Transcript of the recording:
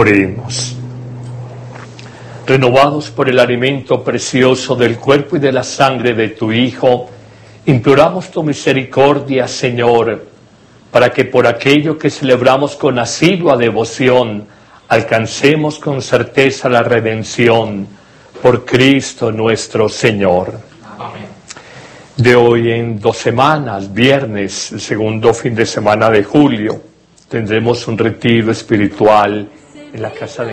Oremos. Renovados por el alimento precioso del cuerpo y de la sangre de tu Hijo, imploramos tu misericordia, Señor, para que por aquello que celebramos con asidua devoción, alcancemos con certeza la redención por Cristo nuestro Señor. Amén. De hoy en 2 semanas, viernes, el segundo fin de semana de julio, tendremos un retiro espiritual en la casa de